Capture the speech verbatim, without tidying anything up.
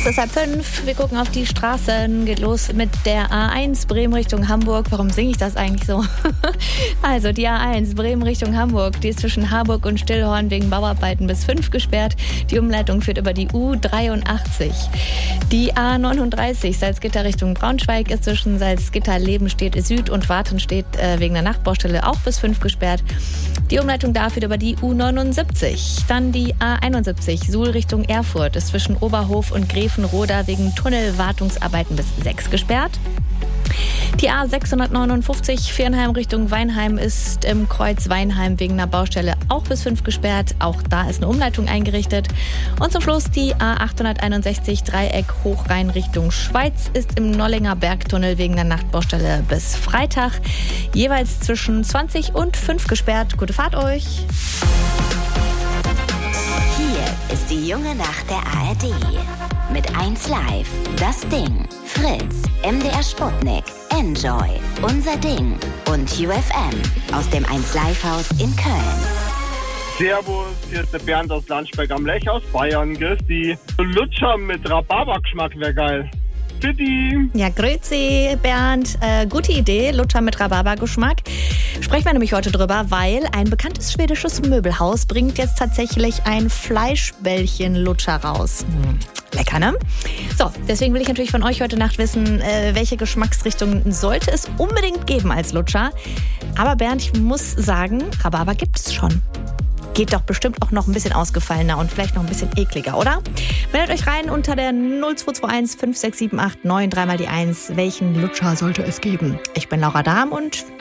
Es ist halb fünf, wir gucken auf die Straßen, geht los mit der A eins Bremen Richtung Hamburg. Warum singe ich das eigentlich so? Also die A eins Bremen Richtung Hamburg, die ist zwischen Harburg und Stillhorn wegen Bauarbeiten bis fünf gesperrt. Die Umleitung führt über die U dreiundachtzig. Die A neununddreißig Salzgitter Richtung Braunschweig ist zwischen Salzgitter-Lebenstedt Süd und Wartenstedt äh, wegen der Nachtbaustelle auch bis fünf gesperrt. Die Umleitung da führt über die U neunundsiebzig. Dann die A einundsiebzig Suhl Richtung Erfurt ist zwischen Oberhof und Gräfenroda wegen Tunnelwartungsarbeiten bis sechs gesperrt. Die A sechshundertneunundfünfzig Viernheim Richtung Weinheim ist im Kreuz Weinheim wegen einer Baustelle auch bis fünf gesperrt. Auch da ist eine Umleitung eingerichtet. Und zum Schluss die A achthunderteinundsechzig Dreieck Hochrhein Richtung Schweiz ist im Nollinger Bergtunnel wegen der Nachtbaustelle bis Freitag jeweils zwischen zwanzig und fünf gesperrt. Gute Fahrt euch! Hier ist die junge Nacht der A R D. Mit eins Live, das Ding, Fritz, M D R Sputnik, Enjoy, Unser Ding und U F M aus dem eins Live Haus in Köln. Servus, hier ist der Bernd aus Landsberg am Lech aus Bayern. Grüß die. Lutscher mit Rhabarbergeschmack wäre geil. Bitte. Ja, grüezi, Bernd. Äh, gute Idee, Lutscher mit Rhabarbergeschmack. Sprechen wir nämlich heute drüber, weil ein bekanntes schwedisches Möbelhaus bringt jetzt tatsächlich ein Fleischbällchen-Lutscher raus. Hm. Lecker, ne? So, deswegen will ich natürlich von euch heute Nacht wissen, äh, welche Geschmacksrichtungen sollte es unbedingt geben als Lutscher. Aber Bernd, ich muss sagen, Rhabarber gibt es schon. Geht doch bestimmt auch noch ein bisschen ausgefallener und vielleicht noch ein bisschen ekliger, oder? Meldet euch rein unter der null zwei zwei eins fünf sechs sieben acht neun drei mal die eins. Welchen Lutscher sollte es geben? Ich bin Laura Dahm und